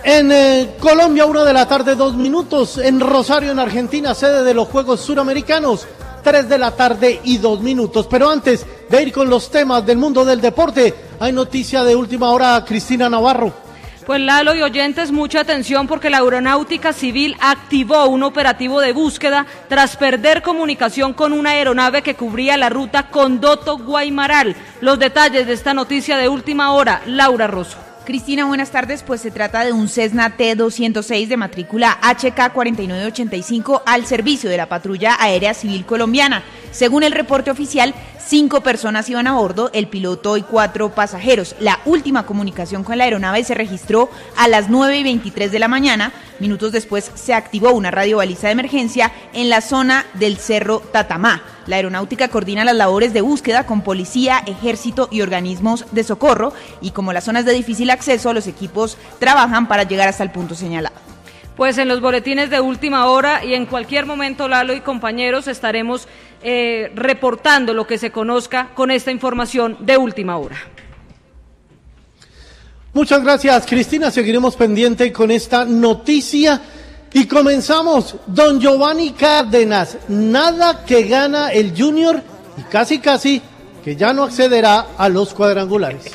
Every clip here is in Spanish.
En Colombia, 1:02 p.m. En Rosario, en Argentina, sede de los Juegos Suramericanos, 3:02 p.m. Pero antes de ir con los temas del mundo del deporte, hay noticia de última hora, Cristina Navarro. Pues Lalo y oyentes, mucha atención porque la Aeronáutica Civil activó un operativo de búsqueda tras perder comunicación con una aeronave que cubría la ruta Condoto-Guaymaral. Los detalles de esta noticia de última hora, Laura Rosso. Cristina, buenas tardes. Pues se trata de un Cessna T-206 de matrícula HK4985 al servicio de la Patrulla Aérea Civil Colombiana. Según el reporte oficial, 5 personas iban a bordo, el piloto y 4 pasajeros. La última comunicación con la aeronave se registró a las 9:23 de la mañana. Minutos después se activó una radiobaliza de emergencia en la zona del Cerro Tatamá. La aeronáutica coordina las labores de búsqueda con policía, ejército y organismos de socorro, y como las zonas de difícil acceso, los equipos trabajan para llegar hasta el punto señalado. Pues en los boletines de última hora y en cualquier momento, Lalo y compañeros, estaremos reportando lo que se conozca con esta información de última hora. Muchas gracias, Cristina. Seguiremos pendiente con esta noticia. Y comenzamos. Don Giovanni Cárdenas, nada que gana el Junior y casi que ya no accederá a los cuadrangulares.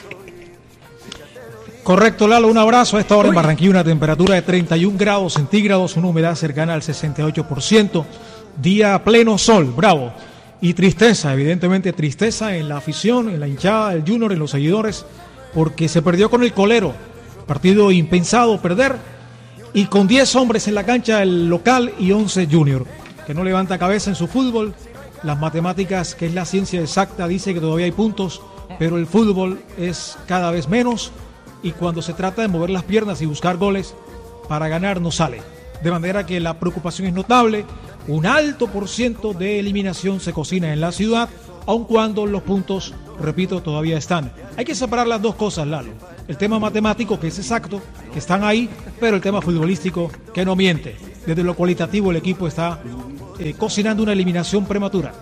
Correcto, Lalo, un abrazo. A esta hora en Barranquilla una temperatura de 31 grados centígrados, una humedad cercana al 68%, día pleno sol, bravo. Y tristeza, evidentemente tristeza en la afición, en la hinchada del Junior, en los seguidores, porque se perdió con el Colero, partido impensado perder, y con 10 hombres en la cancha el local y 11 Junior, que no levanta cabeza en su fútbol. Las matemáticas, que es la ciencia exacta, dice que todavía hay puntos, pero el fútbol es cada vez menos, y cuando se trata de mover las piernas y buscar goles para ganar no sale. De manera que la preocupación es notable, un alto % de eliminación se cocina en la ciudad, aun cuando los puntos, repito, todavía están. Hay que separar las dos cosas, Lalo. El tema matemático, que es exacto, que están ahí, pero el tema futbolístico, que no miente. Desde lo cualitativo el equipo está cocinando una eliminación prematura.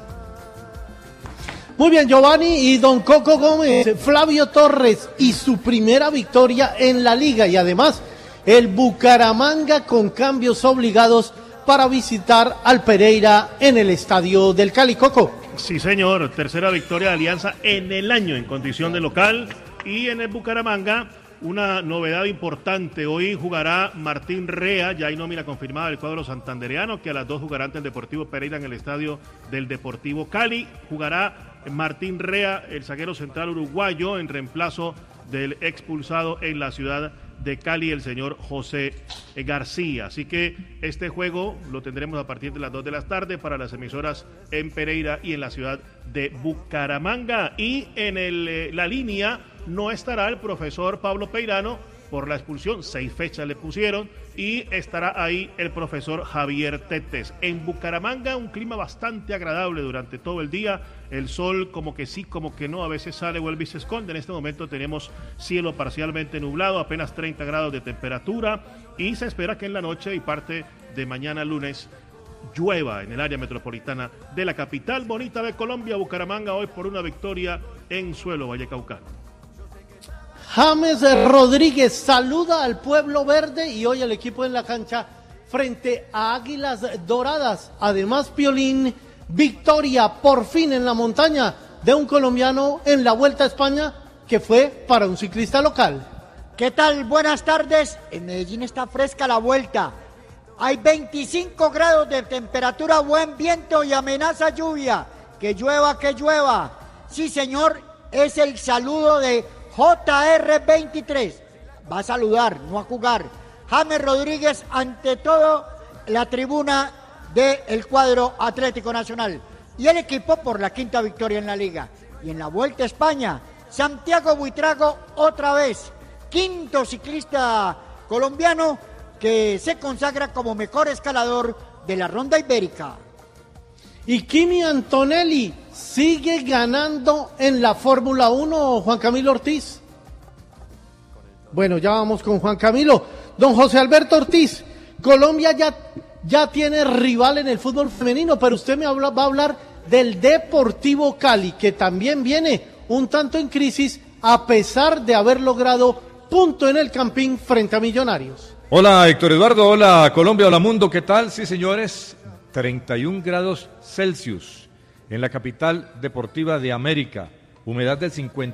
Muy bien, Giovanni y don Coco Gómez, Flavio Torres y su primera victoria en la liga, y además el Bucaramanga con cambios obligados para visitar al Pereira en el estadio del Cali. Coco. Sí, señor, tercera victoria de Alianza en el año en condición de local, y en el Bucaramanga una novedad importante. Hoy jugará Martín Rea, ya hay nómina confirmada del cuadro santandereano, que a las 2 jugará ante el Deportivo Pereira en el estadio del Deportivo Cali. Jugará Martín Rea, el zaguero central uruguayo, en reemplazo del expulsado en la ciudad de Cali, el señor José García. Así que este juego lo tendremos a partir de las 2 de la tarde para las emisoras en Pereira y en la ciudad de Bucaramanga. Y en la línea no estará el profesor Pablo Peirano por la expulsión, 6 fechas le pusieron, y estará ahí el profesor Javier Tetes. En Bucaramanga un clima bastante agradable durante todo el día, el sol como que sí, como que no, a veces sale, vuelve y se esconde. En este momento tenemos cielo parcialmente nublado, apenas 30 grados de temperatura, y se espera que en la noche y parte de mañana lunes llueva en el área metropolitana de la capital bonita de Colombia. Bucaramanga hoy por una victoria en suelo vallecaucano. James Rodríguez saluda al pueblo verde y hoy el equipo en la cancha frente a Águilas Doradas. Además, Piolín, victoria por fin en la montaña de un colombiano en la Vuelta a España, que fue para un ciclista local. ¿Qué tal? Buenas tardes. En Medellín está fresca la vuelta. Hay 25 grados de temperatura, buen viento y amenaza lluvia. Que llueva, que llueva. Sí, señor, es el saludo de JR23, va a saludar, no a jugar. James Rodríguez, ante todo, la tribuna del cuadro Atlético Nacional. Y el equipo por la 5ª victoria en la liga. Y en la Vuelta a España, Santiago Buitrago otra vez, 5º ciclista colombiano que se consagra como mejor escalador de la Ronda Ibérica. Y Kimi Antonelli sigue ganando en la Fórmula 1, Juan Camilo Ortiz. Bueno, ya vamos con Juan Camilo. Don José Alberto Ortiz, Colombia ya tiene rival en el fútbol femenino, pero usted va a hablar del Deportivo Cali, que también viene un tanto en crisis a pesar de haber logrado punto en el Campín frente a Millonarios. Hola Héctor Eduardo, hola Colombia, hola mundo, ¿qué tal? Sí señores, 31 grados Celsius en la capital deportiva de América, humedad del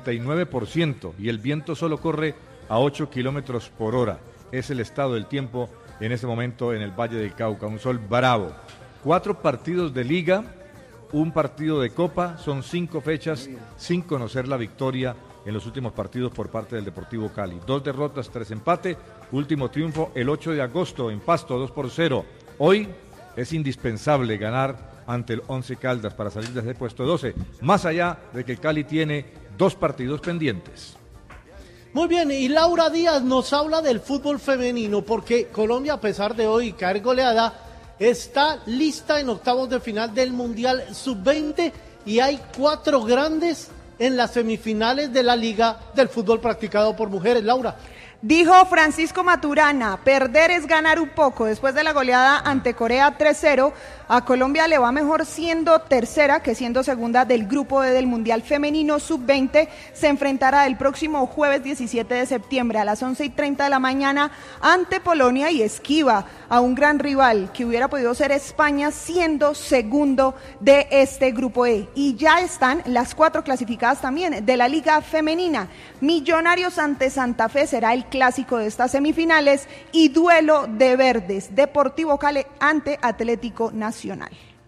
59% y el viento solo corre a 8 kilómetros por hora. Es el estado del tiempo en este momento en el Valle del Cauca, un sol bravo. 4 partidos de liga, un partido de copa, son 5 fechas sin conocer la victoria en los últimos partidos por parte del Deportivo Cali. 2 derrotas, 3 empates, último triunfo el 8 de agosto en Pasto, 2-0. Hoy es indispensable ganar ante el Once Caldas para salir desde el puesto 12, más allá de que el Cali tiene 2 partidos pendientes. Muy bien, y Laura Díaz nos habla del fútbol femenino, porque Colombia, a pesar de hoy caer goleada, está lista en octavos de final del Mundial Sub-20 y hay 4 grandes en las semifinales de la Liga del Fútbol Practicado por Mujeres. Laura. Dijo Francisco Maturana, perder es ganar un poco. Después de la goleada ante Corea 3-0, a Colombia le va mejor siendo tercera que siendo segunda del grupo E del Mundial Femenino Sub-20. Se enfrentará el próximo jueves 17 de septiembre a las 11:30 de la mañana ante Polonia y esquiva a un gran rival que hubiera podido ser España siendo segundo de este grupo E. Y ya están las 4 clasificadas también de la Liga Femenina. Millonarios ante Santa Fe será el clásico de estas semifinales y duelo de verdes, Deportivo Cali ante Atlético Nacional.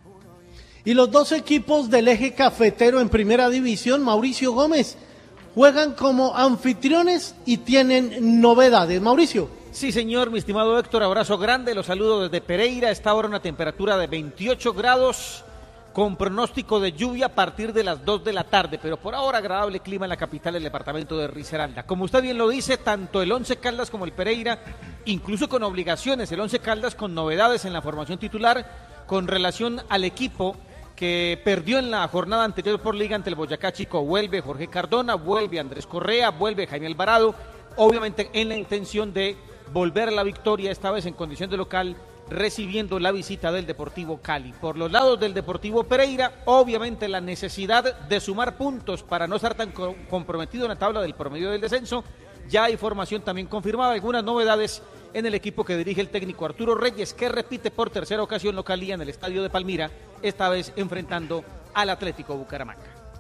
Y los 2 equipos del eje cafetero en primera división, Mauricio Gómez, juegan como anfitriones y tienen novedades. Mauricio. Sí, señor, mi estimado Héctor, abrazo grande, los saludo desde Pereira. Está ahora una temperatura de 28 grados con pronóstico de lluvia a partir de las 2 de la tarde, pero por ahora agradable clima en la capital del departamento de Risaralda. Como usted bien lo dice, tanto el Once Caldas como el Pereira, incluso con obligaciones, el Once Caldas con novedades en la formación titular con relación al equipo que perdió en la jornada anterior por liga ante el Boyacá Chico. Vuelve Jorge Cardona, vuelve Andrés Correa, vuelve Jaime Alvarado, obviamente en la intención de volver a la victoria, esta vez en condición de local, recibiendo la visita del Deportivo Cali. Por los lados del Deportivo Pereira, obviamente la necesidad de sumar puntos para no estar tan comprometido en la tabla del promedio del descenso. Ya hay formación también confirmada, algunas novedades en el equipo que dirige el técnico Arturo Reyes, que repite por tercera ocasión localía en el estadio de Palmira, esta vez enfrentando al Atlético Bucaramanga.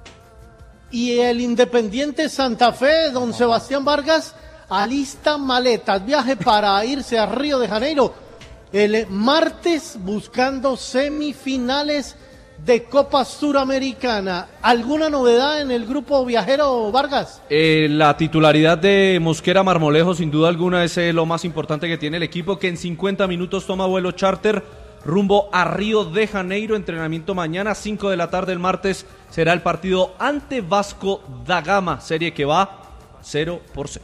Y el Independiente Santa Fe, don Sebastián Vargas, alista maletas, viaje para irse a Río de Janeiro el martes buscando semifinales de Copa Suramericana. ¿Alguna novedad en el grupo viajero, Vargas? La titularidad de Mosquera Marmolejo, sin duda alguna, es lo más importante que tiene el equipo, que en 50 minutos toma vuelo charter rumbo a Río de Janeiro. Entrenamiento mañana, 5 de la tarde el martes, será el partido ante Vasco da Gama, serie que va 0-0.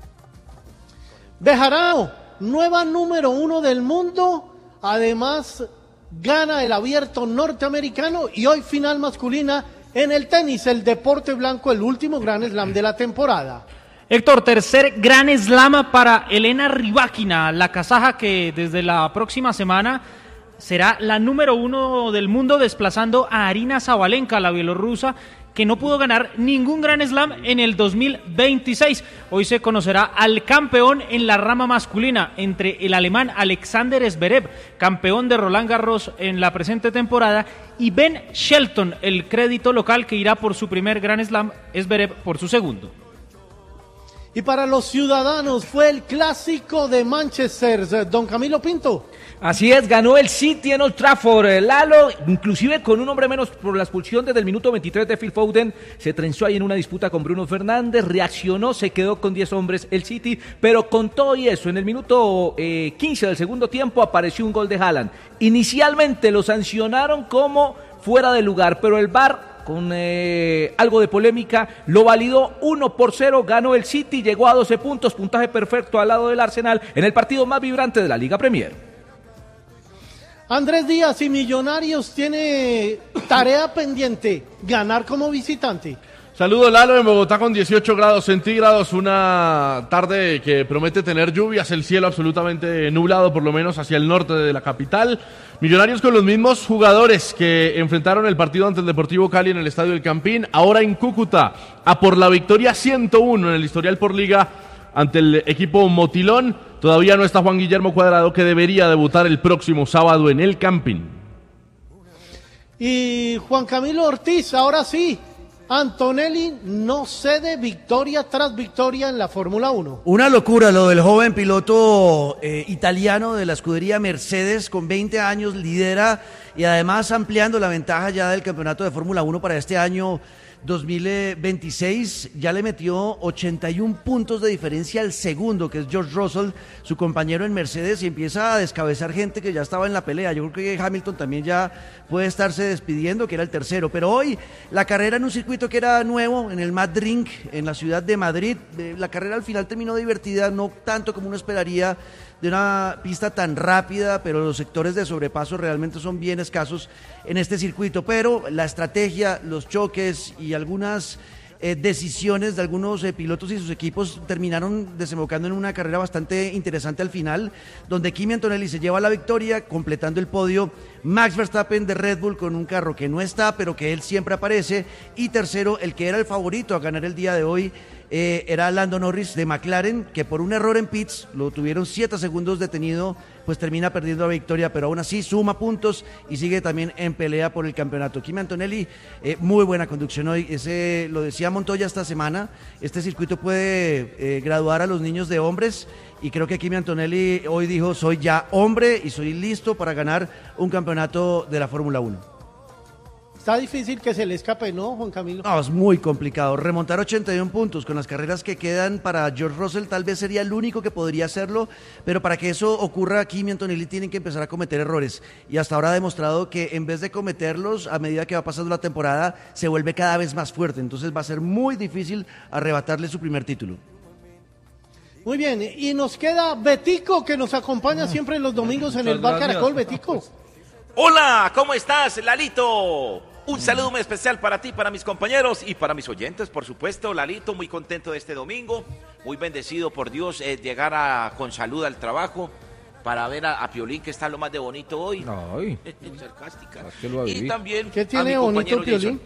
Bejarano, nueva número 1 del mundo, además gana el abierto norteamericano y hoy final masculina en el tenis, el deporte blanco, el último Grand Slam de la temporada. Héctor, tercer Grand Slam para Elena Rybakina, la kazaja que desde la próxima semana será la número 1 del mundo, desplazando a Arina Sabalenka, la bielorrusa, que no pudo ganar ningún Grand Slam en el 2026. Hoy se conocerá al campeón en la rama masculina, entre el alemán Alexander Zverev, campeón de Roland Garros en la presente temporada, y Ben Shelton, el crédito local que irá por su primer Grand Slam, Zverev por su segundo. Y para los ciudadanos fue el clásico de Manchester, don Camilo Pinto. Así es, ganó el City en Old Trafford, Lalo, inclusive con un hombre menos por la expulsión desde el minuto 23 de Phil Foden, se trenzó ahí en una disputa con Bruno Fernández, reaccionó, se quedó con 10 hombres el City, pero con todo y eso, en el minuto 15 del segundo tiempo apareció un gol de Haaland. Inicialmente lo sancionaron como fuera de lugar, pero el VAR, con algo de polémica, lo validó. 1-0, ganó el City, llegó a 12 puntos, puntaje perfecto al lado del Arsenal en el partido más vibrante de la Liga Premier. Andrés Díaz y Millonarios tiene tarea pendiente, ganar como visitante. Saludo Lalo en Bogotá con 18 grados centígrados, una tarde que promete tener lluvias, el cielo absolutamente nublado, por lo menos hacia el norte de la capital. Millonarios con los mismos jugadores que enfrentaron el partido ante el Deportivo Cali en el Estadio del Campín, ahora en Cúcuta, a por la victoria 101 en el historial por liga ante el equipo Motilón. Todavía no está Juan Guillermo Cuadrado, que debería debutar el próximo sábado en el Campín. Y Juan Camilo Ortiz, ahora sí, Antonelli no cede victoria tras victoria en la Fórmula 1. Una locura lo del joven piloto italiano de la escudería Mercedes, con 20 años, lidera y además ampliando la ventaja ya del campeonato de Fórmula 1 para este año 2026, ya le metió 81 puntos de diferencia al segundo, que es George Russell, su compañero en Mercedes, y empieza a descabezar gente que ya estaba en la pelea. Yo creo que Hamilton también ya puede estarse despidiendo, que era el tercero, pero hoy la carrera en un circuito que era nuevo, en el Madrid, en la ciudad de Madrid, la carrera al final terminó divertida, no tanto como uno esperaría de una pista tan rápida, pero los sectores de sobrepaso realmente son bien escasos en este circuito, pero la estrategia, los choques y algunas decisiones de algunos pilotos y sus equipos terminaron desembocando en una carrera bastante interesante al final, donde Kimi Antonelli se lleva la victoria, completando el podio Max Verstappen de Red Bull con un carro que no está, pero que él siempre aparece, y tercero, el que era el favorito a ganar el día de hoy, era Lando Norris de McLaren, que por un error en pits, lo tuvieron 7 segundos detenido, pues termina perdiendo la victoria, pero aún así suma puntos y sigue también en pelea por el campeonato. Kimi Antonelli, muy buena conducción hoy, lo decía Montoya esta semana, este circuito puede graduar a los niños de hombres, y creo que Kimi Antonelli hoy dijo, soy ya hombre y soy listo para ganar un campeonato de la Fórmula 1. Está difícil que se le escape, ¿no, Juan Camilo? No, es muy complicado. Remontar 81 puntos con las carreras que quedan para George Russell tal vez sería el único que podría hacerlo, pero para que eso ocurra, Kimi Antonelli tienen que empezar a cometer errores. Y hasta ahora ha demostrado que en vez de cometerlos, a medida que va pasando la temporada, se vuelve cada vez más fuerte. Entonces va a ser muy difícil arrebatarle su primer título. Muy bien, y nos queda Betico, que nos acompaña siempre los domingos en el Bar Caracol. Betico. Hola, ¿cómo estás, Lalito? Un saludo muy especial para ti, para mis compañeros y para mis oyentes, por supuesto. Lalito, muy contento de este domingo, muy bendecido por Dios llegar con salud al trabajo para ver a Piolín, que está lo más de bonito hoy. Ay, sarcástica. Y también ¿qué tiene bonito Piolín?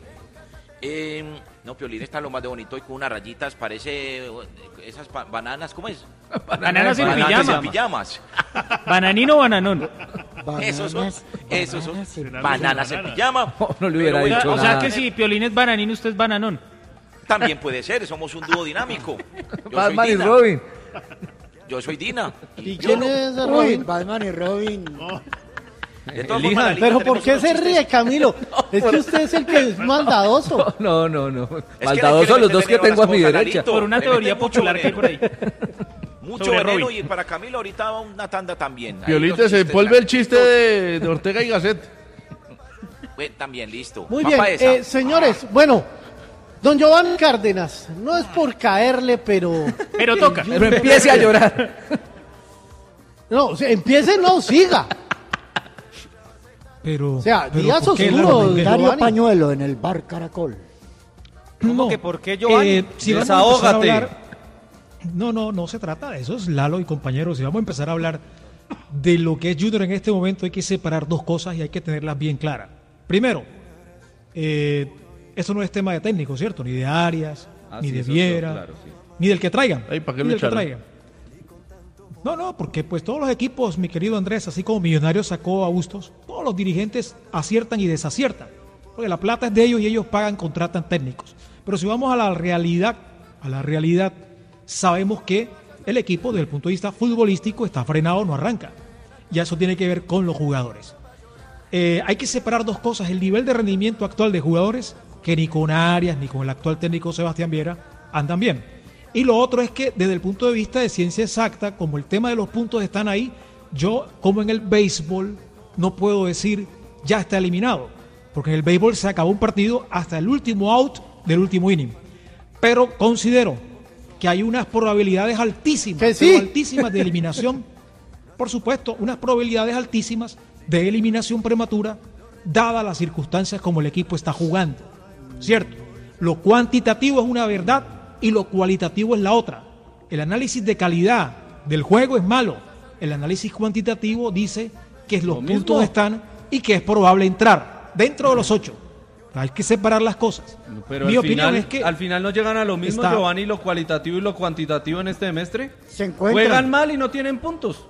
No, Piolín está lo más de bonito hoy con unas rayitas, parece esas bananas, ¿cómo es? Bananas en pijamas. ¿Bananino o bananón? Esos son bananas en pijama. No le hubiera dicho O nada. sea que si Piolín es bananino, usted es bananón. También puede ser, somos un dúo dinámico. Batman y Robin. Yo soy Dina. ¿Y quién es Robin? Batman y Robin. De todas formas, Lalito, Pero ¿por tenemos qué unos se chistes. ríe, Camilo? Es que usted es el que es maldadoso. No. Es que Maldadosos los dos que le tengo a mi cosas, derecha. Lalito. Por una Le teoría meten popular que hay por ahí. Mucho Sobre veneno Robin. y para Camilo ahorita va una tanda también. Ahí Piolín, los se chistes, envuelve el chiste de Ortega y Gasset. También, listo. Muy Papa bien, esa. señores, bueno, don Giovanni Cárdenas, no es por caerle, pero... Pero toca. Pero empiece a llorar. No, o sea, empiece, no, siga. Pero, O sea, pero días ¿por qué la oscuros, Rodríguez? Dario Giovanni. Pañuelo en el Bar Caracol. ¿Cómo No, que por qué, Giovanni? si vamos a empezar a Desahógate. hablar- no se trata de eso, es Lalo y compañeros. Si vamos a empezar a hablar de lo que es Junior en este momento, hay que separar dos cosas y hay que tenerlas bien claras. Primero, eso no es tema de técnico, ¿cierto? Ni de Arias, ni sí, de eso Viera, quedó claro, sí. ni del que traigan. Ey, ¿para qué ni lo del que echaron? traigan. No, porque pues todos los equipos, mi querido Andrés, así como Millonarios sacó a Bustos, todos los dirigentes aciertan y desaciertan, porque la plata es de ellos y ellos pagan, contratan técnicos. Pero si vamos a la realidad, sabemos que el equipo desde el punto de vista futbolístico está frenado, no arranca. Ya eso tiene que ver con los jugadores. Hay que separar dos cosas, el nivel de rendimiento actual de jugadores, que ni con Arias ni con el actual técnico Sebastián Viera andan bien. Y lo otro es que desde el punto de vista de ciencia exacta, como el tema de los puntos están ahí, yo como en el béisbol no puedo decir ya está eliminado, porque en el béisbol se acabó un partido hasta el último out del último inning. Pero considero que hay unas probabilidades altísimas, Que sí. pero altísimas de eliminación, por supuesto, unas probabilidades altísimas de eliminación prematura, dadas las circunstancias como el equipo está jugando, ¿cierto? Lo cuantitativo es una verdad y lo cualitativo es la otra. El análisis de calidad del juego es malo. El análisis cuantitativo dice que los puntos están y que es probable entrar dentro de los 8. Hay que separar las cosas. Pero Mi opinión final, es que al final no llegan a lo mismo, está- Giovanni, lo cualitativo y lo cuantitativo en este semestre. Se encuentran. Juegan mal y no tienen puntos.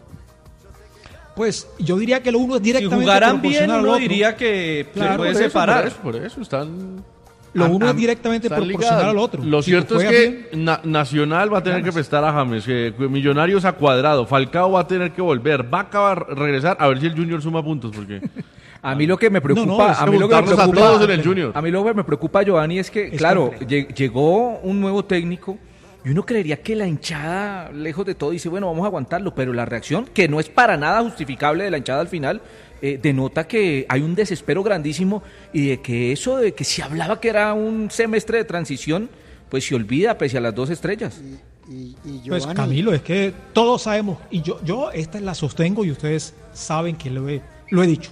Pues yo diría que lo uno es Si directamente jugaran bien, proporcional al uno otro. diría que se Claro, puede Por eso, separar. Por eso están... Lo uno es directamente están proporcional ligadas. al otro. Lo Si cierto tú es juegas que Nacional va a tener que prestar a James, Millonarios a Cuadrado, Falcao va a tener que volver, Vaca va a regresar, a ver si el Junior suma puntos, porque... A mí lo que me preocupa, No, no, es a mí lo que me juntarlos a preocupa, todos en el Junior. a mí lo que me preocupa, Giovanni, es que, claro, llegó un nuevo técnico y uno creería que la hinchada, lejos de todo, dice, bueno, vamos a aguantarlo, pero la reacción, que no es para nada justificable de la hinchada al final, denota que hay un desespero grandísimo y de que eso de que se hablaba que era un semestre de transición, pues se olvida pese a las 2 estrellas. Y Pues Giovanni, Camilo, es que todos sabemos, y yo esta la sostengo y ustedes saben que lo he dicho.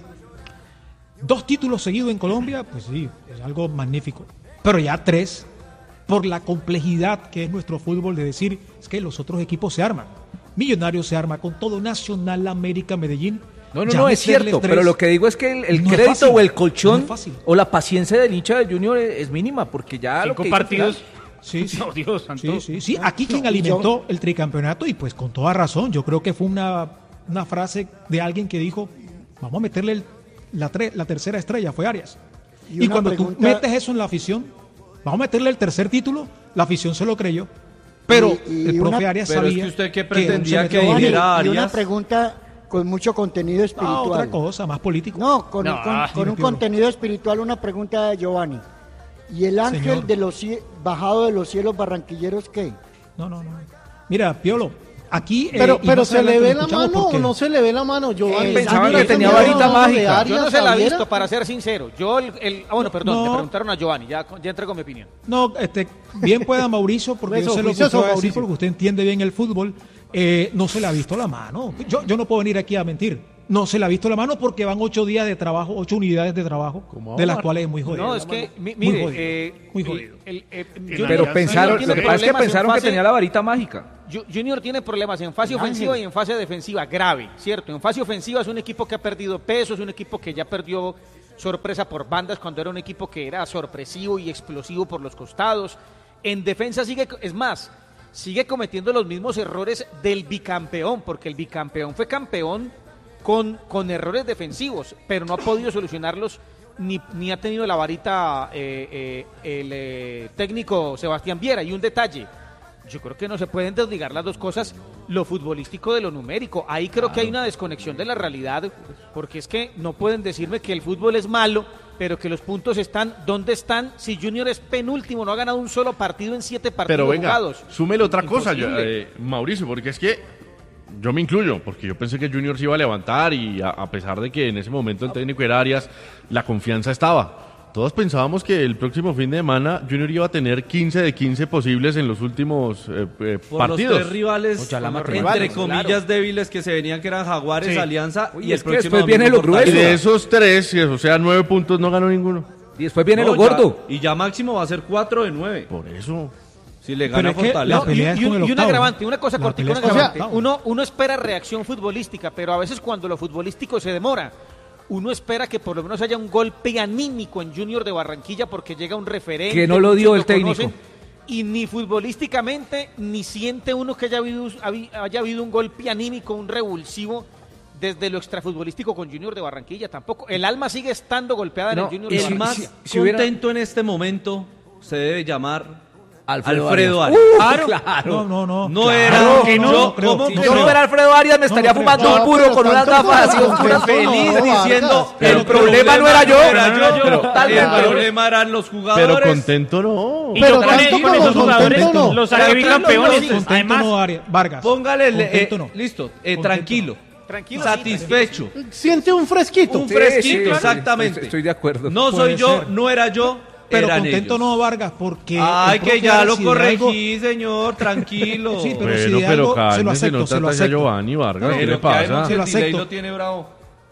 2 títulos seguidos en Colombia, pues sí, es algo magnífico. Pero ya 3, por la complejidad que es nuestro fútbol de decir, es que los otros equipos se arman. Millonarios se arma con todo, Nacional, América, Medellín. No, Ya no, es meterle cierto, 3, pero lo que digo es que el no es crédito fácil, o el no colchón es fácil. o la paciencia del hincha del Junior es mínima, porque ya lo 5 que hizo al partidos. final- Sí, sí. No, Dios santo. Sí. Aquí quien alimentó el tricampeonato, y pues con toda razón, yo creo que fue una frase de alguien que dijo, vamos a meterle la tercera estrella, fue Arias. Y Y una cuando tú pregunta- metes eso en la afición, vamos a meterle el tercer título, la afición se lo creyó. Pero Y el profe una- Arias Pero es sabía que usted qué era un pretendía que semestre dijera Giovanni, y una Arias. pregunta con mucho contenido espiritual. otra cosa, más político. No, con No, un dime, Piolo. contenido espiritual, una pregunta de Giovanni. ¿Y el ángel Señor. de los bajado de los cielos barranquilleros qué? No. Mira, Piolo, aquí... Pero y más se le adelante ve lo la escuchamos mano porque- o no se le ve la mano, Giovanni. pensaban ¿Ya que vieron tenía el varita mano de mágica. Arias, Yo no se la he Javiera? visto, para ser sincero. Yo, bueno, perdón, No. le preguntaron a Giovanni, ya entrego mi opinión. No, bien pueda Mauricio, porque Eso, yo sé lo que juicioso, usted va a decir, Mauricio. porque usted entiende bien el fútbol. No se le ha visto la mano. Yo no puedo venir aquí a mentir. No se le ha visto la mano porque van 8 días de trabajo, 8 unidades de trabajo, de las cuales es muy jodido. No, es que, Muy mire, jodido, muy jodido. Pero pensaron, lo que pasa es que pensaron que tenía la varita mágica. Junior tiene problemas en fase ofensiva y en fase defensiva, grave, ¿cierto? En fase ofensiva es un equipo que ha perdido peso, es un equipo que ya perdió sorpresa por bandas cuando era un equipo que era sorpresivo y explosivo por los costados. En defensa sigue cometiendo los mismos errores del bicampeón, porque el bicampeón fue campeón con errores defensivos, pero no ha podido solucionarlos ni ha tenido la varita el técnico Sebastián Viera. Y un detalle, yo creo que no se pueden desligar las dos cosas, lo futbolístico de lo numérico. Ahí creo que hay una desconexión de la realidad, porque es que no pueden decirme que el fútbol es malo, pero que los puntos están, ¿dónde están? Si Junior es penúltimo, no ha ganado un solo partido en 7 partidos Pero venga, jugados. súmele otra cosa, Imposible. Mauricio, porque es que yo me incluyo, porque yo pensé que Junior se iba a levantar y a pesar de que en ese momento el técnico era Arias, la confianza estaba. Todos pensábamos que el próximo fin de semana Junior iba a tener 15 de 15 posibles en los últimos Por partidos. los 3 rivales, entre rivales, comillas, claro. débiles que se venían, que eran Jaguares, Sí. Alianza Uy, y el es que próximo después viene domingo lo grueso. Y Fortaleza. de esos 3, o sea, 9 puntos, no ganó ninguno. Y después viene No, lo gordo. Y ya máximo va a ser 4 de 9. Por eso. Si le Pero gana es que Fortaleza. la pelea es con el Y un octavo, agravante, ¿no? una cosa La cortica, pelea un es con el agravante. octavo. Uno espera reacción futbolística, pero a veces cuando lo futbolístico se demora, uno espera que por lo menos haya un golpe anímico en Junior de Barranquilla porque llega un referente. Que no lo dio muchos el técnico. conocen, y ni futbolísticamente, ni siente uno que haya habido un golpe anímico, un revulsivo desde lo extrafutbolístico con Junior de Barranquilla. Tampoco. El alma sigue estando golpeada en el Junior de El Barranquilla. más si hubiera- contento en este momento se debe llamar Alfredo Alfredo Arias. Arias. Claro. No. No Claro era que yo, no creo. ¿cómo Si que yo no? fuera Alfredo Arias me estaría creo. fumando No, un puro pero con unas tanto gafas así como oscuras contento, feliz no, diciendo Vargas. el problema no era yo. Pero Totalmente. el problema eran los jugadores. Pero contento no. Y Pero yo con tanto ellos, como esos jugadores, contento no. los haré bicampeones. Contento Además, no, Arias. Vargas. Póngale, Contento no. listo, Contento tranquilo, Tranquilo, satisfecho. Siente un fresquito. Un Sí, fresquito, sí, exactamente. Estoy de acuerdo. No Puede soy yo, ser. no era yo, Pero eran contento ellos. no, Vargas, porque... Ay, el que profe ya Arias, lo si de algo- corregí, señor, tranquilo. Sí, pero si Bueno, de pero algo, se lo cálmese, acepto, no se lo trata a acepto. Giovanni Vargas, No, ¿qué le Lo que hay, pasa? Se lo el delay acepto. lo tiene bravo.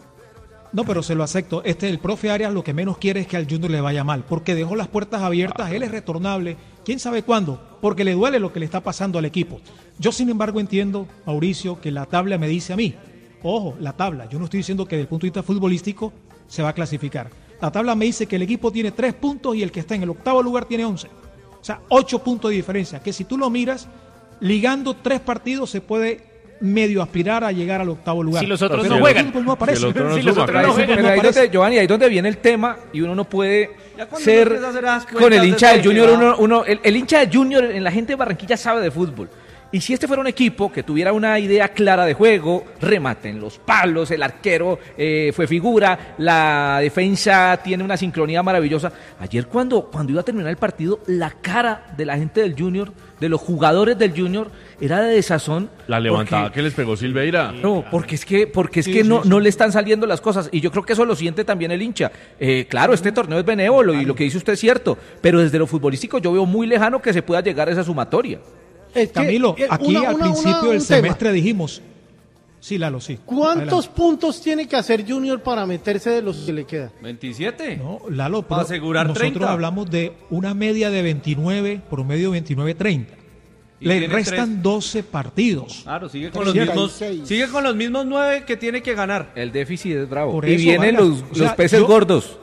No, pero se lo acepto. El profe Arias lo que menos quiere es que al Junior le vaya mal, porque dejó las puertas abiertas, él es retornable, quién sabe cuándo, porque le duele lo que le está pasando al equipo. Yo, sin embargo, entiendo, Mauricio, que la tabla me dice a mí, ojo, la tabla, yo no estoy diciendo que desde el punto de vista futbolístico se va a clasificar, La tabla me dice que el equipo tiene 3 puntos y el que está en el octavo lugar tiene 11. O sea, 8 puntos de diferencia, que si tú lo miras, ligando 3 partidos se puede medio aspirar a llegar al octavo lugar. Si los otros pero no juegan. El fútbol no aparece. Si los otros no juegan. Pero ahí donde, Giovanni, ahí donde viene el tema y uno no puede ser con el hincha del Junior. El hincha del Junior, en la gente de Barranquilla sabe de fútbol. Y si este fuera un equipo que tuviera una idea clara de juego, remate en los palos, el arquero fue figura, la defensa tiene una sincronía maravillosa. Ayer cuando iba a terminar el partido, la cara de la gente del Junior, de los jugadores del Junior, era de desazón. La levantada que les pegó Silveira. No, porque es que no le están saliendo las cosas. Y yo creo que eso lo siente también el hincha. Claro, este torneo es benévolo y lo que dice usted es cierto, pero desde lo futbolístico yo veo muy lejano que se pueda llegar a esa sumatoria. Camilo, aquí al principio del semestre dijimos, sí, Lalo, sí. ¿Cuántos puntos tiene que hacer Junior para meterse de los que le quedan? 27. No, Lalo, para asegurar nosotros 30. hablamos de una media de 29, promedio 29-30. Le restan 12 partidos. Claro, sigue con los mismos 9 que tiene que ganar. El déficit es bravo. Por y eso, vienen los peces gordos.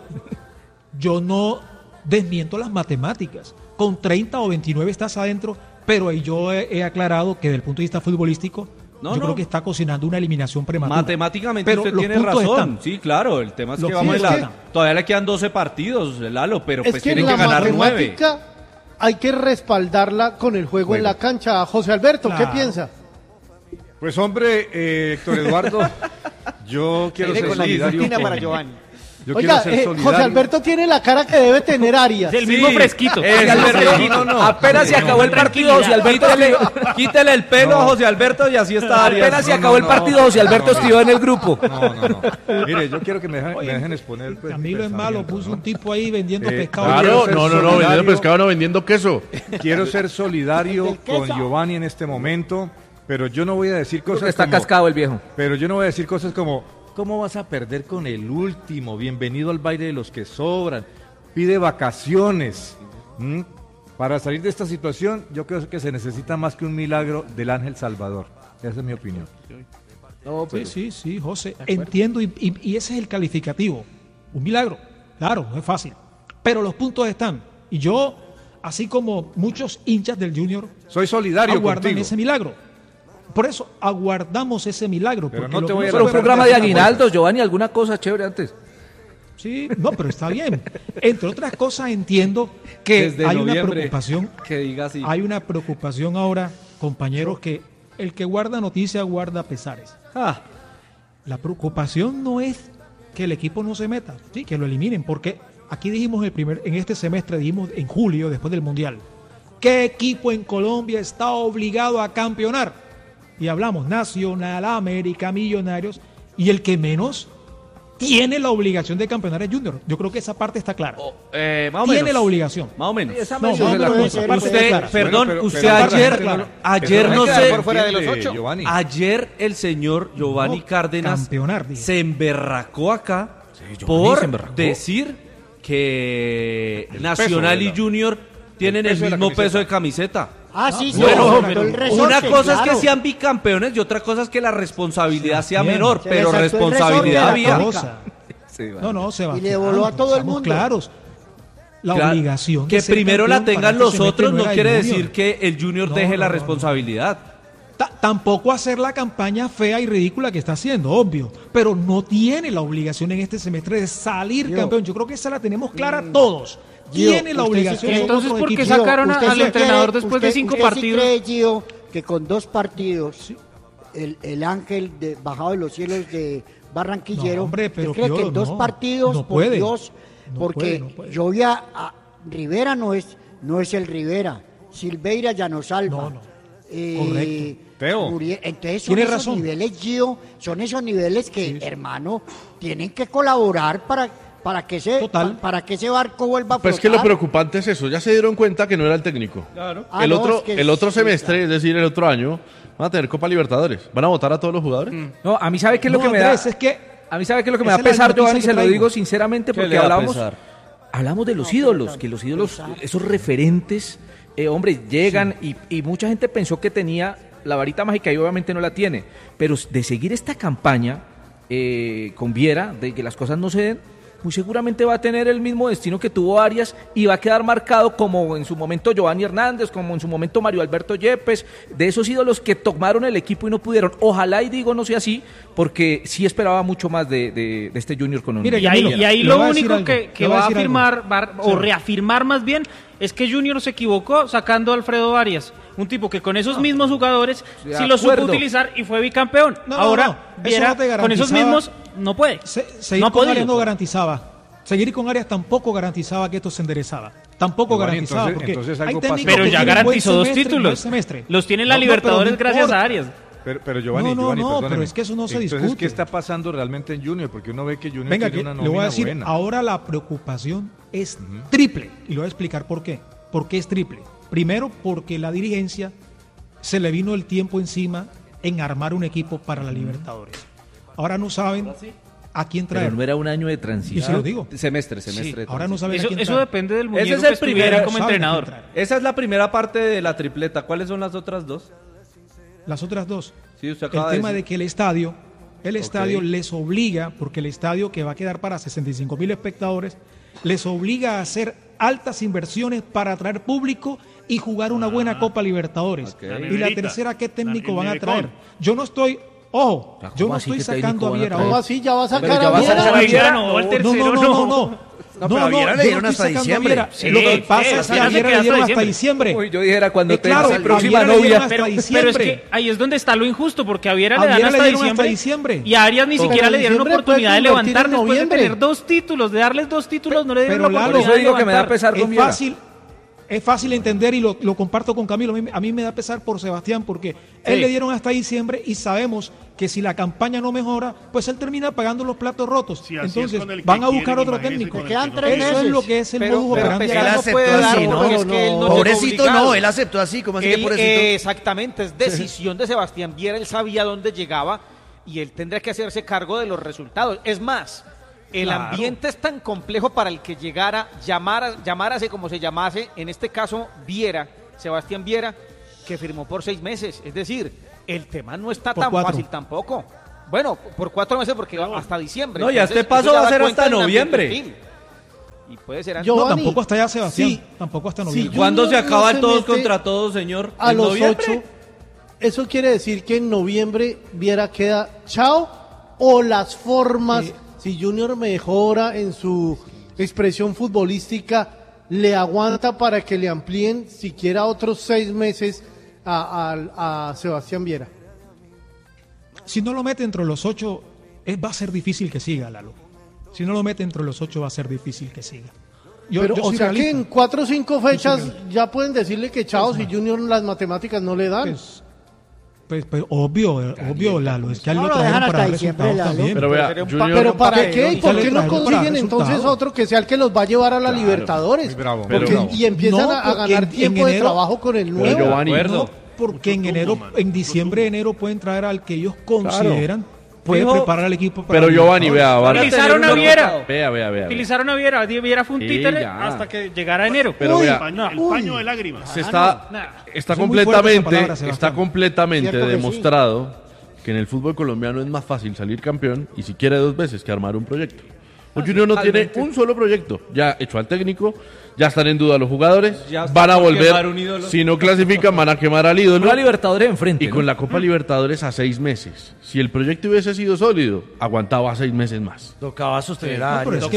Yo no desmiento las matemáticas. Con 30 o 29 estás adentro, pero ahí yo he aclarado que desde el punto de vista futbolístico, yo creo que está cocinando una eliminación prematura. Matemáticamente pero usted los tiene puntos razón. están. Sí, claro, el tema es Los que vamos puntos todavía le quedan 12 partidos, Lalo, pero Es pues que tiene la que ganar 9. matemática hay que respaldarla con el juego en la cancha. José Alberto, Claro. ¿qué piensa? Pues hombre, Héctor Eduardo, yo quiero ser solidario para Giovanni. Yo Oiga, quiero ser solidario. José Alberto tiene la cara que debe tener Arias. Del mismo fresquito. Apenas se acabó el partido, José Alberto. Quítele el pelo a José Alberto y así está Arias. Apenas se acabó el partido, José Alberto escribió en el grupo. No. Mire, yo quiero que me dejen exponer. Pues, Camilo es malo, puso un tipo ahí vendiendo pescado. Claro, no, vendiendo pescado, no vendiendo queso. Quiero ser solidario con Giovanni en este momento, pero yo no voy a decir cosas Está cascado el viejo. Pero yo no voy a decir cosas como, ¿cómo vas a perder con el último? Bienvenido al baile de los que sobran. Pide vacaciones. Para salir de esta situación, yo creo que se necesita más que un milagro del Ángel Salvador. Esa es mi opinión. Sí, José. Entiendo y ese es el calificativo. Un milagro. Claro, no es fácil. Pero los puntos están. Y yo, así como muchos hinchas del Junior, soy solidario aguardan contigo. ese milagro. Por eso aguardamos ese milagro. Pero porque no te voy a Pero un programa de aguinaldos, Giovanni, alguna cosa chévere antes. Sí, no, pero está bien. Entre otras cosas, entiendo que Desde hay una noviembre, preocupación. que diga así. Hay una preocupación ahora, compañeros, que el que guarda noticias guarda pesares. La preocupación no es que el equipo no se meta, sí, que lo eliminen, porque aquí dijimos en este semestre, dijimos en julio, después del Mundial, ¿qué equipo en Colombia está obligado a campeonar? Y hablamos Nacional, América, Millonarios, y el que menos tiene la obligación de campeonar es Junior. Yo creo que esa parte está clara. Más o tiene menos. la obligación. Más o menos. Esa parte está clara. Perdón, usted ayer no sé. Ayer el señor Giovanni Cárdenas se emberracó acá por decir que Nacional y Junior tienen el mismo peso de camiseta. Sí, Bueno, el resorte, una cosa es claro. que sean bicampeones y otra cosa es que la responsabilidad sea bien. menor, Se pero le saltó el responsabilidad resorte a la había. tónica. No, Sebastián. Y le voló a todo el Seamos mundo. claros. La Claro, obligación. que de ser primero la campeón tengan para este los semestre otros no era quiere el Junior. decir que el Junior deje la responsabilidad. Tampoco hacer la campaña fea y ridícula que está haciendo, obvio, pero no tiene la obligación en este semestre de salir campeón. Yo creo que esa la tenemos clara todos. Tiene la obligación. Entonces, ¿por qué sacaron al entrenador después de 5 partidos? ¿Usted sí cree, Gio, que con 2 partidos el ángel bajado de los cielos de Barranquillero, No, hombre, pero ¿usted cree que Piolo, en 2 no, partidos, no por puede. Dios, No porque puede. yo vi a Rivera no es el Rivera, Silveira ya no salva. Correcto. Teo. Entonces son Tiene esos razón. niveles, Gio, son esos niveles que, hermano, tienen que colaborar para que ese barco vuelva a flotar. Pues que lo preocupante es eso, ya se dieron cuenta que no era el técnico. Claro. El otro semestre, es decir, el otro año, van a tener Copa Libertadores. ¿Van a votar a todos los jugadores? No, a mí sabe qué es lo que me da. Andrés, es que A mí sabe qué es lo que me esa da es la pesar, noticia Giovanni, que se lo traigo. digo sinceramente, ¿Qué porque le da pesar? hablamos de los ídolos, que los ídolos, esos referentes, hombre, llegan y mucha gente pensó que tenía la varita mágica y obviamente no la tiene, pero de seguir esta campaña con Viera, de que las cosas no se den, muy seguramente va a tener el mismo destino que tuvo Arias y va a quedar marcado como en su momento Giovanni Hernández, como en su momento Mario Alberto Yepes, de esos ídolos que tomaron el equipo y no pudieron. Ojalá y digo no sea así, porque sí esperaba mucho más de este Junior con un... Mire, y ahí lo único que va a afirmar, o reafirmar más bien, es que Junior se equivocó sacando a Alfredo Arias, un tipo que con esos mismos jugadores sí lo supo utilizar y fue bicampeón. Ahora, Viera, con esos mismos no puede. Seguir con Arias no garantizaba. Seguir con Arias tampoco garantizaba que esto se enderezaba. Tampoco garantizaba. Entonces hay pero ya garantizó 2 títulos. Los tiene en la Libertadores gracias a Arias. Pero Giovanni, pero es que eso no se discute. Entonces, ¿qué está pasando realmente en Junior? Porque uno ve que Junior tiene una nómina le voy a decir, buena. Ahora la preocupación es triple. Y le voy a explicar por qué. ¿Por qué es triple? Primero, porque la dirigencia se le vino el tiempo encima en armar un equipo para la Libertadores. Ahora no saben a quién traer. Pero no era un año de transición. Y se lo digo. Semestre. Sí, ahora no saben a quién eso traer. depende del muñeco Ese es el que estuviera primero como entrenador. Esa es la primera parte de la tripleta. ¿Cuáles son las otras dos? Las otras dos. Sí, usted el acaba tema de de que el estadio les obliga, porque el estadio que va a quedar para 65,000 espectadores, les obliga a hacer altas inversiones para atraer público y jugar una buena Copa Libertadores. Y la tercera, ¿qué técnico van a traer? Yo no estoy... Ojo, yo no estoy sacando a Viera. ¿Cómo así? ¿Ya va a sacar a Viera? No, el tercero no, Viera le dieron hasta diciembre. Lo que pasa es que a Viera le dieron hasta diciembre. Uy, yo dijera cuando claro, tenga próxima novia. Pero es que ahí es donde está lo injusto, porque a Viera le dan hasta diciembre. Y a Arias ni siquiera le dieron oportunidad de levantar después de tener 2 títulos, de darles 2 títulos, no le dieron la oportunidad de levantar. Que me da pesar con Viera. Es fácil entender y lo comparto con Camilo. A mí me da pesar por Sebastián porque él le dieron hasta diciembre y sabemos que si la campaña no mejora, pues él termina pagando los platos rotos. Sí, entonces van a buscar otro técnico. Quedan 3 meses. Eso es lo que es el modus operandi. Él aceptó así, ¿no? Pobrecito no, él aceptó así. ¿Cómo así que pobrecito? Exactamente, es decisión de Sebastián Viera. Él sabía dónde llegaba y él tendría que hacerse cargo de los resultados. Es más, el ambiente es tan complejo para el que llegara, llamárase como se llamase, en este caso Viera, Sebastián Viera, que firmó por 6 meses. Es decir, el tema no está tan fácil tampoco. Bueno, por 4 meses porque hasta diciembre. No, ya este paso va a ser hasta noviembre. Y puede ser antes. No, tampoco hasta ya, Sebastián. Sí, tampoco hasta noviembre. Si ¿cuándo se acaban todos contra todos, señor? A los 8. Eso quiere decir que en noviembre Viera queda chao, o las formas, si Junior mejora en su expresión futbolística, le aguanta para que le amplíen siquiera otros 6 meses a Sebastián Viera. Si no lo mete entre los 8, va a ser difícil que siga, Lalo. Si no lo mete entre los 8, va a ser difícil que siga. O sea que en 4 o 5 fechas ya pueden decirle que chao si Junior las matemáticas no le dan. Pues obvio, Lalo, es que al lo trajeron para dar resultados también. Pero ¿para qué? ¿Y por qué no consiguen entonces otro que sea el que los va a llevar a la Libertadores? Y empiezan a ganar tiempo de trabajo con el nuevo. Porque en diciembre, enero pueden traer al que ellos consideran puede preparar al equipo para... Pero Giovanni, vea. Utilizaron a Viera. Vea. Utilizaron a Viera. Viera fue un títere hasta que llegara enero. Pero el paño de lágrimas. Está completamente demostrado que en el fútbol colombiano es más fácil salir campeón y si quiere 2 veces que armar un proyecto. Junior no tiene un solo proyecto. Ya echó al técnico, ya están en duda los jugadores, van a volver, si no clasifican van a quemar al ídolo. Una Libertadores enfrente. Y con la Copa Libertadores a 6 meses. Si el proyecto hubiese sido sólido, aguantaba 6 meses más. Tocaba sostener a Pero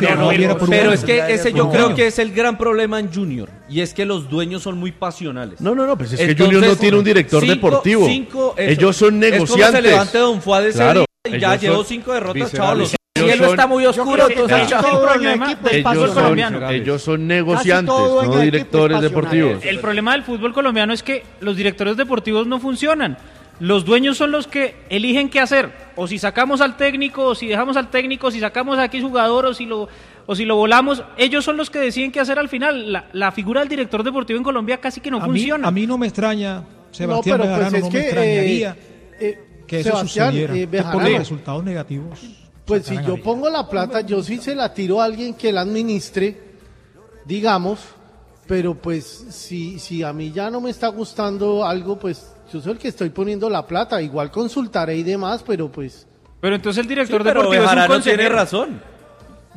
es que ese yo creo que es el gran problema en Junior. Y es que los dueños son muy pasionales. No, pues es que Junior no tiene un director deportivo. Ellos son negociantes. Es como se levante Don Fuad ese día y ya llevó 5 derrotas, chavos. El cielo está muy oscuro, entonces es el problema del fútbol colombiano. Ellos son negociantes, no directores deportivos. El problema del fútbol colombiano es que los directores deportivos no funcionan. Los dueños son los que eligen qué hacer. O si sacamos al técnico, o si dejamos al técnico, si sacamos a X jugador, o si lo volamos. Ellos son los que deciden qué hacer al final. La figura del director deportivo en Colombia casi que no funciona. A mí no me extraña, Sebastián Bejarano, no me extrañaría que eso sucediera. Por los resultados negativos. Pues si yo pongo la plata, yo sí se la tiro a alguien que la administre, digamos, pero pues si a mí ya no me está gustando algo, pues yo soy el que estoy poniendo la plata, igual consultaré y demás, pero pues... Pero entonces el director deportivo es un consejero. Tiene razón.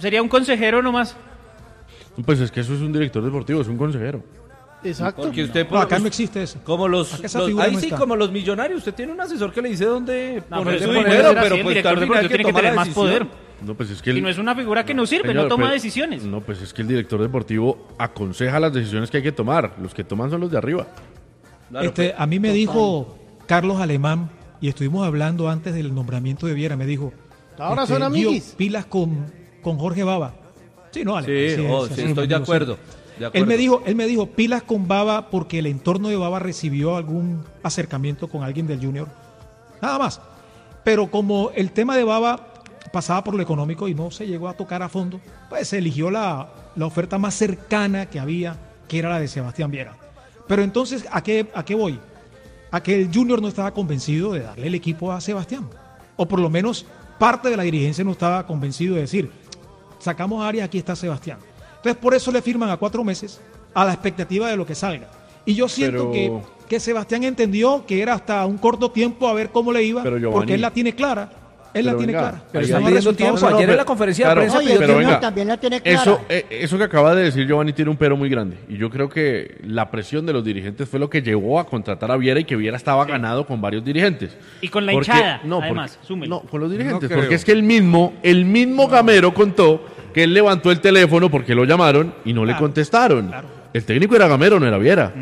Sería un consejero nomás. Pues es que eso es un director deportivo, es un consejero. Exacto. Porque usted acá no existe eso. Como ahí sí, como los millonarios, usted tiene un asesor que le dice dónde poner su dinero, pero pues tal vez tiene que tener más poder. No, pues es que no es una figura que no sirve, señor, no toma decisiones. No, pues es que el director deportivo aconseja las decisiones que hay que tomar. Los que toman son los de arriba. Claro, a mí me dijo Carlos Alemán, y estuvimos hablando antes del nombramiento de Viera, me dijo, ahora son amiguis. Pilas con Jorge Baba. Sí, no, Alemán. Sí, estoy de acuerdo. Él me dijo, pilas con Baba porque el entorno de Baba recibió algún acercamiento con alguien del Junior. Nada más. Pero como el tema de Baba pasaba por lo económico y no se llegó a tocar a fondo, pues se eligió la oferta más cercana que había, que era la de Sebastián Viera. Pero entonces, ¿a qué voy? A que el Junior no estaba convencido de darle el equipo a Sebastián. O por lo menos parte de la dirigencia no estaba convencido de decir, sacamos a Arias, aquí está Sebastián. Entonces por eso le firman a 4 meses a la expectativa de lo que salga. Y yo siento que Sebastián entendió que era hasta un corto tiempo a ver cómo le iba, porque él la tiene clara. Él la tiene clara. Pero está pidiendo tiempo. Ayer en la conferencia de prensa pero venga, también la tiene clara. Eso que acaba de decir Giovanni tiene un pero muy grande. Y yo creo que la presión de los dirigentes fue lo que llevó a contratar a Viera y que Viera estaba ganado con varios dirigentes. Y con la hinchada, además, no, con los dirigentes. Porque es que el mismo Gamero contó que él levantó el teléfono porque lo llamaron y no le contestaron. Claro. El técnico era Gamero, no era Viera.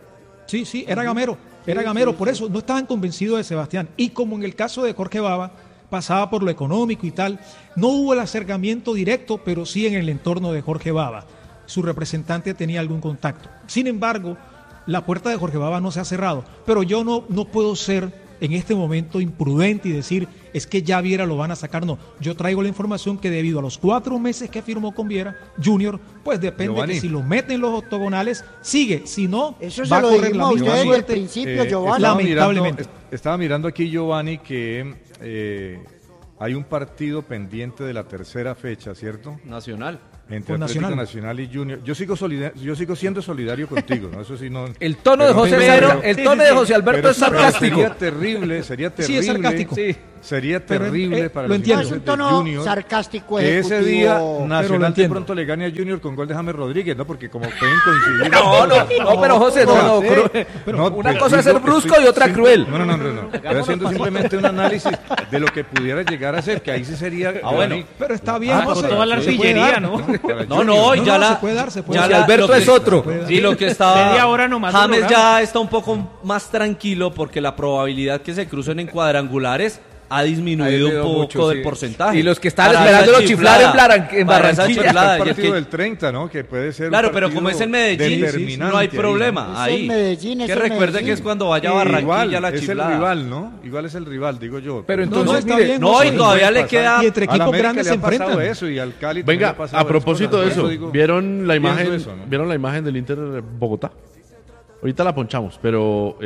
Sí, era Gamero. Era Gamero, por eso no estaban convencidos de Sebastián. Y como en el caso de Jorge Baba, pasaba por lo económico y tal, no hubo el acercamiento directo, pero sí en el entorno de Jorge Baba. Su representante tenía algún contacto. Sin embargo, la puerta de Jorge Baba no se ha cerrado. Pero yo no puedo ser en este momento imprudente y decir, es que ya Viera lo van a sacar. No, yo traigo la información que debido a los 4 meses que firmó con Viera Junior, pues depende de que si lo meten en los octogonales, sigue. Si no, eso va a correr la misma suerte. Al principio, Giovanni. Lamentablemente. Estaba mirando aquí, Giovanni, que hay un partido pendiente de la tercera fecha, ¿cierto? Nacional. Entre Atlético Nacional y Junior. Yo sigo siendo solidario contigo, ¿no? Eso sí no. El tono de José Alberto es sarcástico. Sería terrible. Sí, es sarcástico. Sí. Sería terrible para los es un tono Junior, sarcástico que ese día Nacional de entiendo. pronto le gane a Junior con gol de James Rodríguez, ¿no? Porque como pueden coincidir. No, pero José, no. Una cosa es ser brusco y otra cruel. No. Estoy haciendo simplemente un análisis de lo que pudiera llegar a ser, que ahí sí sería. Bueno, pero está bien. José, toda la artillería, ¿no? No, ya la. Se puede dar. Ya Alberto es otro. Sí, lo que estaba. Media hora nomás. James ya está un poco más tranquilo porque la probabilidad que se crucen en cuadrangulares ha disminuido un poco mucho, del porcentaje. Y los que están esperándolo chiflar en Barranquilla. El partido del 30, ¿no? Que puede ser. Claro, pero como es en Medellín, no hay problema. Ahí. Que recuerde que es cuando vaya a Barranquilla la chiflada. Es el rival, ¿no? Igual es el rival, digo yo. Pero entonces, está bien. No, y todavía le queda. Y entre equipos grandes se enfrentan. Eso, y al Cali. Venga, a propósito de eso, ¿vieron la imagen? Eso, ¿no? ¿Vieron la imagen del Inter de Bogotá? Ahorita la ponchamos, pero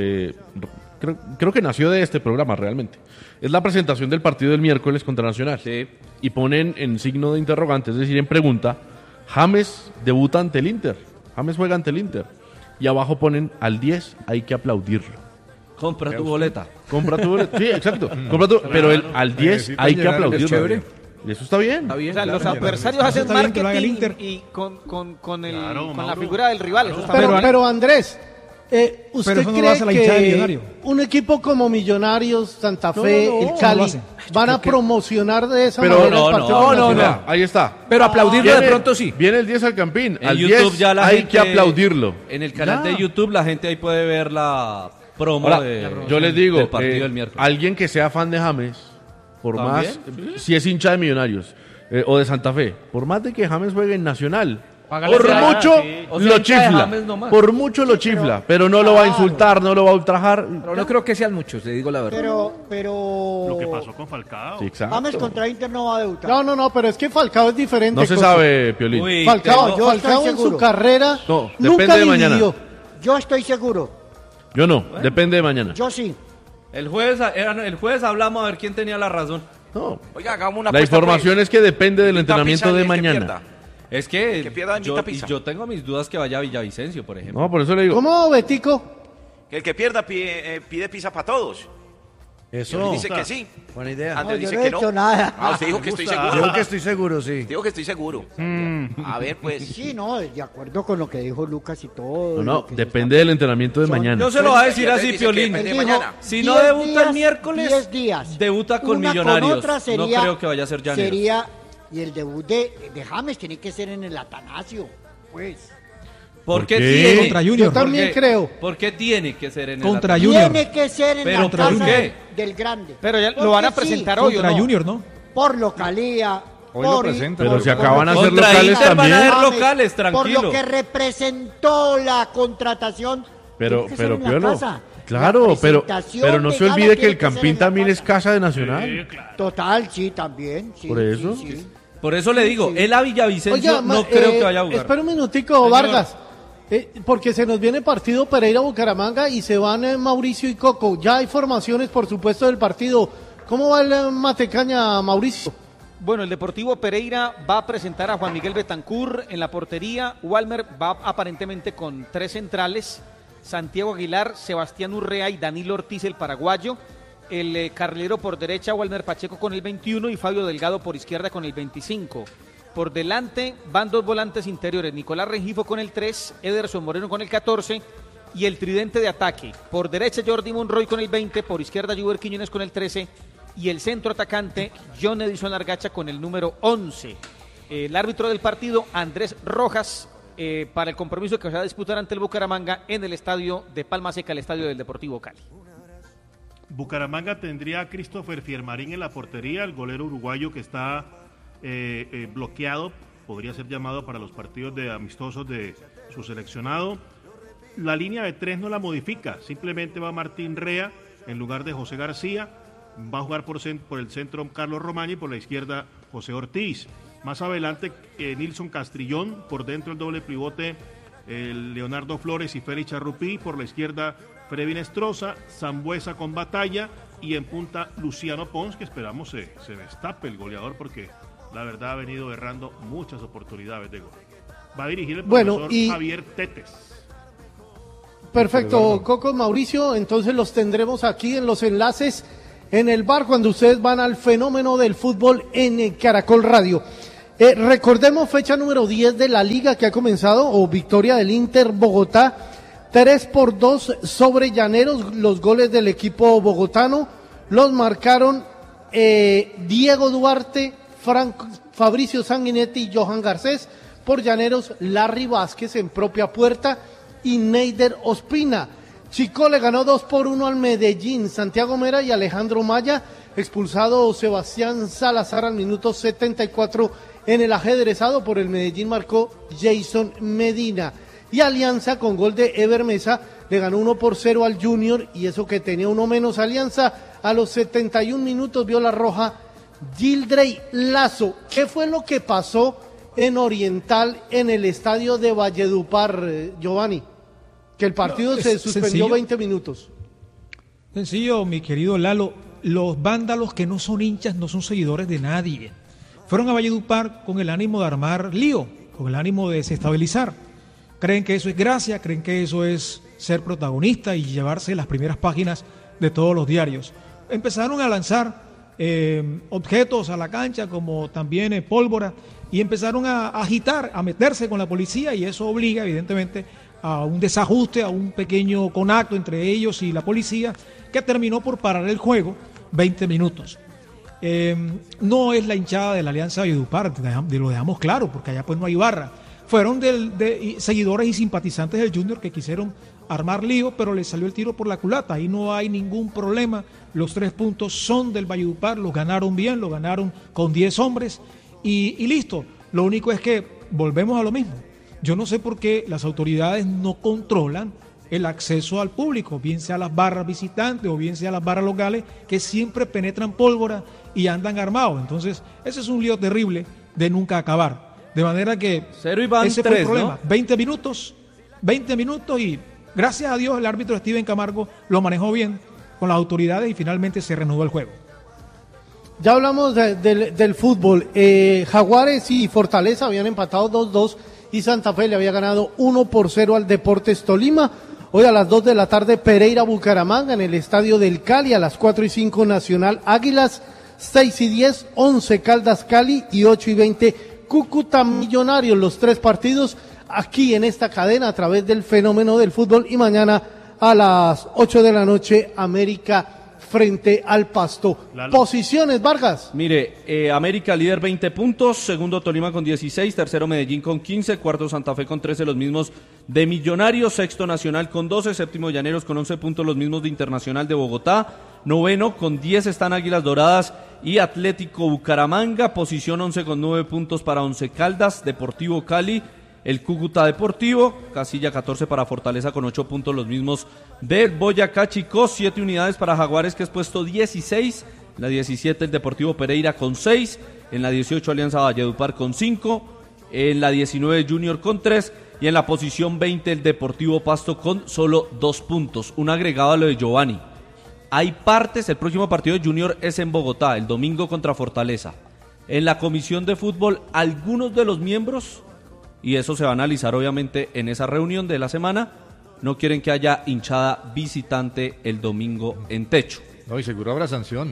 creo que nació de este programa realmente. Es la presentación del partido del miércoles contra Nacional. Sí. Y ponen en signo de interrogante, es decir, en pregunta, James debuta ante el Inter. James juega ante el Inter. Y abajo ponen al 10, hay que aplaudirlo. Compra tu boleta. Sí, exacto. Pero al 10 hay que aplaudirlo. Eso está bien. O sea, los adversarios hacen marketing y con la figura del rival. Eso está pero Andrés, ¿usted cree que un equipo como Millonarios, Santa Fe, el Cali, van a promocionar de esa manera el partido? No, ahí está. Pero aplaudirlo de pronto sí. Viene el 10 al Campín. En al YouTube 10 ya la hay gente, que aplaudirlo. En el canal de YouTube la gente ahí puede ver la promo yo les digo, del partido del miércoles. Alguien que sea fan de James, por más, si es hincha de Millonarios o de Santa Fe, por más de que James juegue en Nacional, por mucho lo chifla, pero no lo va a insultar, no lo va a ultrajar. Pero no creo que sean muchos, le digo la verdad. Pero lo que pasó con Falcao. Sí, exacto. James contra Inter no va a debutar. No, pero es que Falcao es diferente. No se sabe, Piolín. Falcao en su carrera depende de mañana. Yo estoy seguro. Yo no, depende de mañana. Yo sí. El jueves hablamos a ver quién tenía la razón. No. Oiga, hagamos una La información pues. es que depende del Invita entrenamiento de que mañana. pierda. Es que El que pierda invita pizza. yo tengo mis dudas que vaya a Villavicencio, por ejemplo. No, por eso le digo. ¿Cómo, Betico? Que el que pierda pide pizza para todos. Eso. Piolín dice que sí. Buena idea. Andrés No, yo dice no he que no. hecho nada. Ah, usted dijo que estoy seguro. Digo que estoy seguro, sí. Digo que estoy seguro. A ver, pues. Sí, no, de acuerdo con lo que dijo Lucas y todo. No, lo que depende del entrenamiento de mañana. Yo se lo voy a decir así, Dice que Piolín. depende de Él dijo, mañana. Si no 10 debuta el días, miércoles, 10 días. debuta con Una Millonarios. Con otra sería, no creo que vaya a ser Llanero. Sería, y el debut de James tiene que ser en el Atanasio, pues. ¿Por qué qué? tiene? Contra Junior. Yo también creo. ¿Por qué tiene que ser en Contra el Junior. Tiene que ser en ¿Pero la por casa qué? del grande. Pero ya Porque lo van a sí, presentar hoy, ¿o Contra no? Junior, ¿no? por localía. Hoy lo presentan. Pero si acaban a ser Contra locales Inter van a también. ser locales, Por tranquilo. lo que representó la contratación. Pero tiene que ser en la Piolo, casa. claro, La pero presentación no de se gala olvide que tiene el ser Campín en la también es casa. casa de Nacional. Total, sí, también. Sí, Por eso. sí, sí. Por eso le digo, él a Villavicencio Oiga, no creo que vaya a jugar. Espera un minutico, Vargas. Porque se nos viene partido Pereira-Bucaramanga y se van Mauricio y Coco. Ya hay formaciones, por supuesto, del partido. ¿Cómo va el Matecaña, Mauricio? Bueno, el Deportivo Pereira va a presentar a Juan Miguel Betancur en la portería. Walmer va aparentemente con 3 centrales. Santiago Aguilar, Sebastián Urrea y Danilo Ortiz, el paraguayo. El carrilero por derecha, Walmer Pacheco con el 21 y Fabio Delgado por izquierda con el 25. Por delante van 2 volantes interiores, Nicolás Rengifo con el 3, Ederson Moreno con el 14 y el tridente de ataque. Por derecha Jordi Monroy con el 20, por izquierda Juber Quiñones con el 13 y el centro atacante John Edison Argacha con el número 11. El árbitro del partido, Andrés Rojas, para el compromiso que se va a disputar ante el Bucaramanga en el estadio de Palma Seca, el estadio del Deportivo Cali. Bucaramanga tendría a Christopher Fiermarín en la portería, el golero uruguayo que está bloqueado, podría ser llamado para los partidos de amistosos de su seleccionado. La línea de 3 no la modifica, simplemente va Martín Rea en lugar de José García, va a jugar por el centro Carlos Romaña y por la izquierda José Ortiz. Más adelante Nilson Castrillón, por dentro el doble pivote Leonardo Flores y Félix Charrupí, por la izquierda Frevin Estroza, Sambuesa con Batalla y en punta Luciano Pons, que esperamos se destape el goleador porque la verdad ha venido errando muchas oportunidades de gol. Va a dirigir el profesor Javier Tetes. Perfecto, Coco, Mauricio, entonces los tendremos aquí en los enlaces en el bar cuando ustedes van al fenómeno del fútbol en Caracol Radio. Recordemos fecha número 10 de la liga que ha comenzado, o victoria del Inter Bogotá, 3-2 sobre Llaneros. Los goles del equipo bogotano los marcaron Diego Duarte, Fabricio Sanguinetti y Johan Garcés. Por Llaneros, Larry Vázquez en propia puerta y Neider Ospina. Chico le ganó 2-1 al Medellín. Santiago Mera y Alejandro Maya. Expulsado Sebastián Salazar al minuto 74 en el ajedrezado. Por el Medellín marcó Jason Medina. Y Alianza con gol de Ever Mesa le ganó 1-0 al Junior, y eso que tenía uno menos Alianza. A los 71 minutos vio la roja Gildrey Lazo. ¿Qué fue lo que pasó en Oriental en el estadio de Valledupar, Giovanni? Que el partido se suspendió sencillo. 20 minutos. Sencillo, mi querido Lalo. Los vándalos que no son hinchas no son seguidores de nadie. Fueron a Valledupar con el ánimo de armar lío, con el ánimo de desestabilizar. Creen que eso es gracia, creen que eso es ser protagonista y llevarse las primeras páginas de todos los diarios. Empezaron a lanzar objetos a la cancha, como también pólvora, y empezaron a agitar, a meterse con la policía, y eso obliga evidentemente a un desajuste, a un pequeño contacto entre ellos y la policía, que terminó por parar el juego 20 minutos. No es la hinchada de la Alianza Valledupar, lo dejamos claro, porque allá pues no hay barra. Fueron de seguidores y simpatizantes del Junior que quisieron armar lío, pero les salió el tiro por la culata. Ahí no hay ningún problema. Los 3 puntos son del Valledupar, los ganaron bien, los ganaron con 10 hombres y listo. Lo único es que volvemos a lo mismo. Yo no sé por qué las autoridades no controlan el acceso al público, bien sea a las barras visitantes o bien sea a las barras locales, que siempre penetran pólvora y andan armados. Entonces, ese es un lío terrible de nunca acabar. De manera que Cero y van ese 3, fue el problema. ¿no? 20 minutos y gracias a Dios el árbitro Steven Camargo lo manejó bien con las autoridades y finalmente se reanudó el juego. Ya hablamos del fútbol. Jaguares y Fortaleza habían empatado 2-2 y Santa Fe le había ganado 1-0 al Deportes Tolima. Hoy a las 2 de la tarde Pereira Bucaramanga en el Estadio del Cali, a las 4 y 5 Nacional Águilas, 6 y 10 Once Caldas Cali y 8 y 20 Cúcuta Millonarios. Los 3 partidos aquí en esta cadena a través del Fenómeno del Fútbol, y mañana a las 8 de la noche América frente al Pasto. Posiciones, Vargas. Mire, América líder 20 puntos, segundo Tolima con 16, tercero Medellín con 15, cuarto Santa Fe con 13, los mismos de Millonarios, sexto Nacional con 12, séptimo Llaneros con 11 puntos, los mismos de Internacional de Bogotá, noveno con 10 están Águilas Doradas y Atlético Bucaramanga, posición 11 con 9 puntos para Once Caldas, Deportivo Cali, el Cúcuta Deportivo, casilla 14 para Fortaleza con 8 puntos, los mismos del Boyacá Chicó, 7 unidades para Jaguares, que es puesto 16, en la 17 el Deportivo Pereira con 6, en la 18 Alianza Valledupar con 5, en la 19 Junior con 3, y en la posición 20 el Deportivo Pasto con solo 2 puntos, un agregado a lo de Giovanni. Hay partes, el próximo partido de Junior es en Bogotá, el domingo contra Fortaleza. En la comisión de fútbol, algunos de los miembros, y eso se va a analizar obviamente en esa reunión de la semana, no quieren que haya hinchada visitante el domingo en Techo. No, y seguro habrá sanción.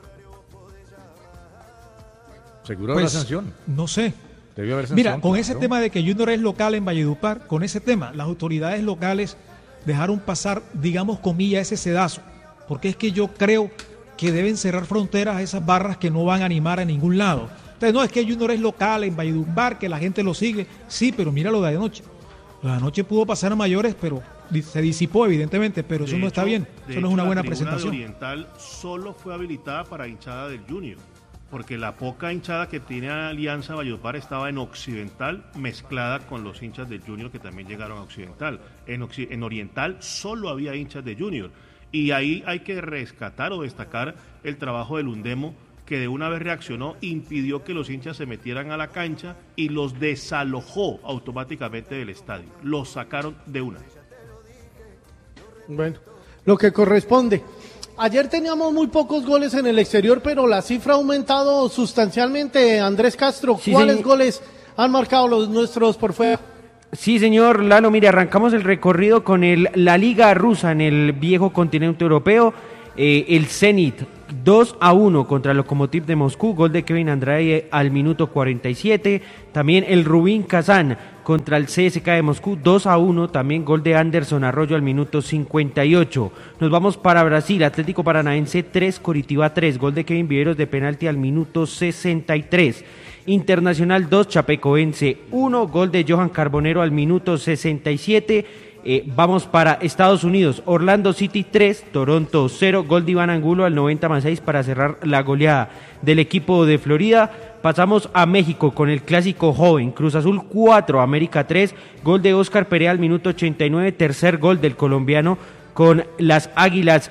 Seguro Pues, habrá sanción. No sé. Debe haber sanción. Mira, con claro. ese tema de que Junior es local en Valledupar, con ese tema, las autoridades locales dejaron pasar, digamos, comillas, ese sedazo. Porque es que yo creo que deben cerrar fronteras a esas barras que no van a animar a ningún lado. Entonces, no, es que Junior es local en Valledupar, que la gente lo sigue. Sí, pero mira lo de anoche. Lo de anoche pudo pasar a mayores, pero se disipó evidentemente, pero eso no está bien. Eso no es una buena presentación. La tribuna de Oriental solo fue habilitada para hinchada del Junior, porque la poca hinchada que tiene Alianza Valledupar estaba en Occidental mezclada con los hinchas del Junior que también llegaron a Occidental. En Oriental solo había hinchas de Junior, y ahí hay que rescatar o destacar el trabajo del Undemo, que de una vez reaccionó, impidió que los hinchas se metieran a la cancha y los desalojó automáticamente del estadio. Los sacaron de una. Bueno, lo que corresponde. Ayer teníamos muy pocos goles en el exterior, pero la cifra ha aumentado sustancialmente. Andrés Castro, Sí, ¿cuáles señor. goles han marcado los nuestros por fuera? Sí, señor Lalo, mire, arrancamos el recorrido con la Liga Rusa en el viejo continente europeo. El Zenit 2-1 contra el Lokomotiv de Moscú, gol de Kevin Andrade al minuto 47. También el Rubin Kazán contra el CSKA de Moscú 2-1, también gol de Anderson Arroyo al minuto 58. Nos vamos para Brasil, Atlético Paranaense 3, Coritiba 3, gol de Kevin Viveros de penalti al minuto 63. Internacional 2, Chapecoense 1, gol de Johan Carbonero al minuto 67. Vamos para Estados Unidos, Orlando City 3, Toronto 0, gol de Iván Angulo al 90+6 para cerrar la goleada del equipo de Florida. Pasamos a México con el clásico joven, Cruz Azul 4, América 3, gol de Óscar Perea al minuto 89, tercer gol del colombiano con las Águilas